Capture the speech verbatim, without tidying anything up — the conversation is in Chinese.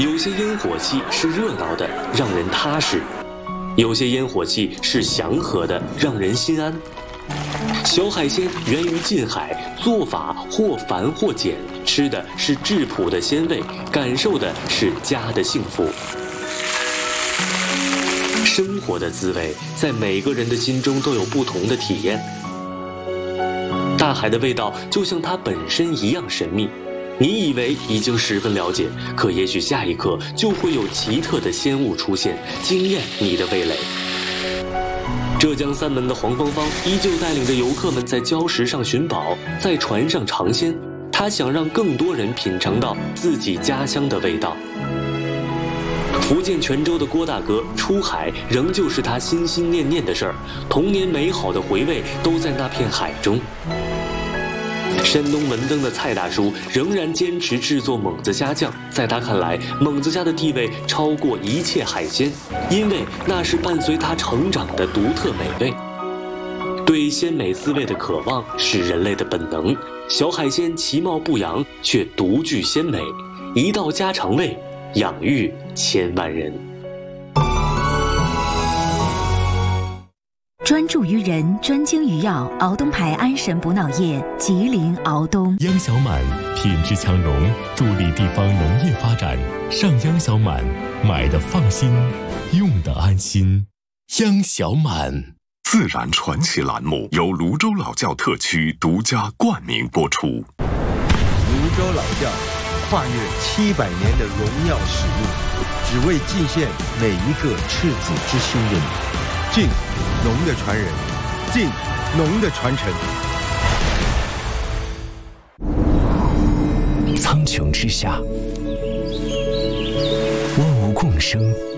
有些烟火气是热闹的，让人踏实；有些烟火气是祥和的，让人心安。小海鲜源于近海，做法或繁或简，吃的是质朴的鲜味，感受的是家的幸福。生活的滋味，在每个人的心中都有不同的体验。大海的味道就像它本身一样神秘，你以为已经十分了解，可也许下一刻就会有奇特的鲜物出现，惊艳你的味蕾。浙江三门的黄芳芳依旧带领着游客们在礁石上寻宝，在船上尝鲜。她想让更多人品尝到自己家乡的味道。福建泉州的郭大哥出海仍旧是他心心念念的事儿，童年美好的回味都在那片海中。山东文登的蔡大叔仍然坚持制作猛子虾酱，在他看来，猛子虾的地位超过一切海鲜，因为那是伴随他成长的独特美味。对鲜美滋味的渴望是人类的本能，小海鲜其貌不扬，却独具鲜美，一道家常味，养育千万人。 专注于人，专精于药，敖东牌安神补脑液，吉林敖东。 央小满品质强农，助力地方农业发展。上央小满，买的放心，用的安心。央小满。 自然传奇栏目由泸州老窖特区独家冠名播出。 泸州老窖跨越七百年的荣耀使命，只为尽献每一个赤子之心的你。敬农的传人，敬农的传承。 苍穹之下，万物共生。